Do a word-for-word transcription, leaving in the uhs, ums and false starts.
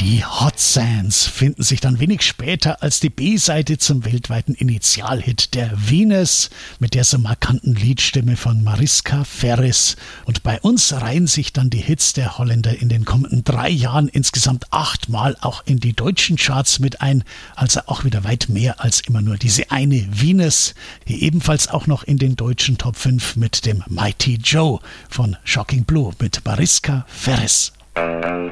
Die Hot Sands finden sich dann wenig später als die B-Seite zum weltweiten Initialhit der Venus mit der so markanten Liedstimme von Mariska Ferris. Und bei uns reihen sich dann die Hits der Holländer in den kommenden drei Jahren insgesamt achtmal auch in die deutschen Charts mit ein. Also auch wieder weit mehr als immer nur diese eine Venus. Hier ebenfalls auch noch in den deutschen Top fünf mit dem Mighty Joe von Shocking Blue mit Mariska Ferris. Thank